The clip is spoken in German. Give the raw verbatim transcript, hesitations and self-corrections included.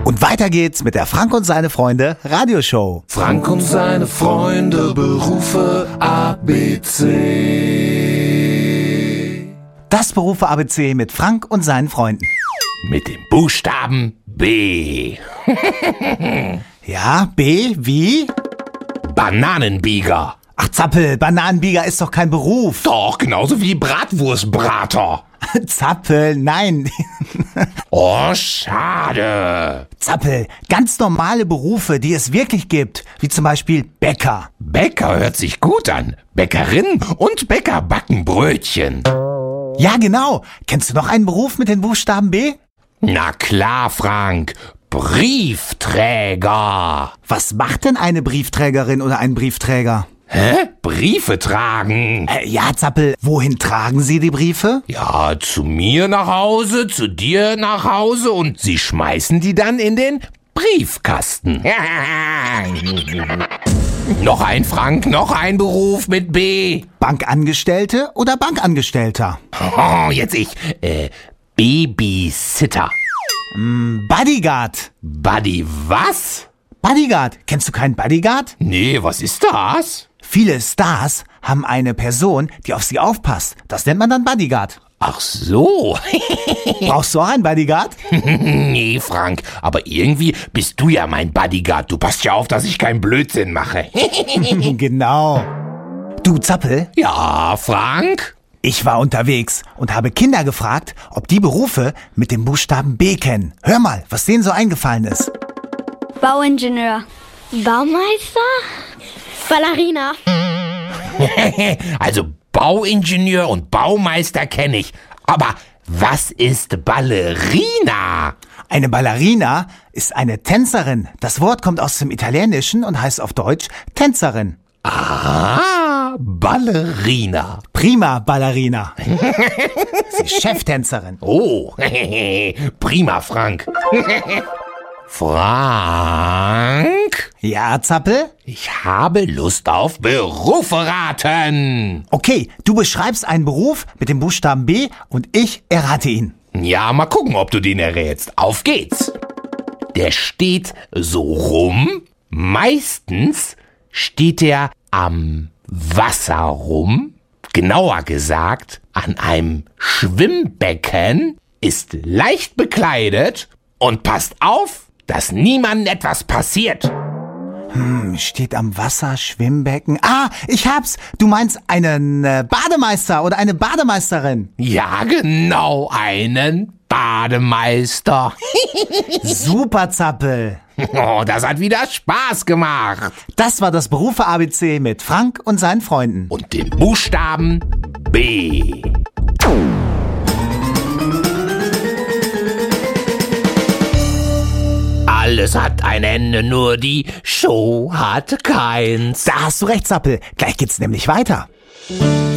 Und weiter geht's mit der Frank und seine Freunde Radioshow. Frank und seine Freunde, Berufe A B C. Das Berufe A B C mit Frank und seinen Freunden. Mit dem Buchstaben B. Ja, B wie? Bananenbieger. Ach Zappel, Bananenbieger ist doch kein Beruf. Doch, genauso wie Bratwurstbrater. Zappel, nein. Oh, schade. Zappel, ganz normale Berufe, die es wirklich gibt, wie zum Beispiel Bäcker. Bäcker hört sich gut an. Bäckerin und Bäcker backen Brötchen. Ja, genau. Kennst du noch einen Beruf mit den Buchstaben B? Na klar, Frank. Briefträger. Was macht denn eine Briefträgerin oder ein Briefträger? Hä? Briefe tragen? Äh, ja, Zappel, wohin tragen Sie die Briefe? Ja, zu mir nach Hause, zu dir nach Hause und sie schmeißen die dann in den Briefkasten. Noch ein Frank, noch ein Beruf mit B. Bankangestellte oder Bankangestellter? Oh, jetzt ich. Äh, Babysitter. Mm, Bodyguard. Buddy, was? Bodyguard. Kennst du keinen Bodyguard? Nee, was ist das? Viele Stars haben eine Person, die auf sie aufpasst. Das nennt man dann Bodyguard. Ach so. Brauchst du auch einen Bodyguard? Nee, Frank, aber irgendwie bist du ja mein Bodyguard. Du passt ja auf, dass ich keinen Blödsinn mache. Genau. Du, Zappel? Ja, Frank? Ich war unterwegs und habe Kinder gefragt, ob die Berufe mit dem Buchstaben B kennen. Hör mal, was denen so eingefallen ist. Bauingenieur. Baumeister? Ballerina. Also Bauingenieur und Baumeister kenne ich. Aber was ist Ballerina? Eine Ballerina ist eine Tänzerin. Das Wort kommt aus dem Italienischen und heißt auf Deutsch Tänzerin. Ah, Ballerina. Prima Ballerina. Sie ist Cheftänzerin. Oh, prima, Frank. Frank? Ja, Zappel? Ich habe Lust auf Berufe raten. Okay, du beschreibst einen Beruf mit dem Buchstaben B und ich errate ihn. Ja, mal gucken, ob du den errätst. Auf geht's. Der steht so rum. Meistens steht er am Wasser rum. Genauer gesagt, an einem Schwimmbecken, ist leicht bekleidet und passt auf, dass niemandem etwas passiert. Hm, steht am Wasser, Schwimmbecken. Ah, ich hab's. Du meinst einen äh, Bademeister oder eine Bademeisterin. Ja, genau, einen Bademeister. Super, Zappel. Oh, das hat wieder Spaß gemacht. Das war das Berufe A B C mit Frank und seinen Freunden. Und den Buchstaben B. Alles hat ein Ende, nur die Show hat keins. Da hast du recht, Zappel. Gleich geht's nämlich weiter.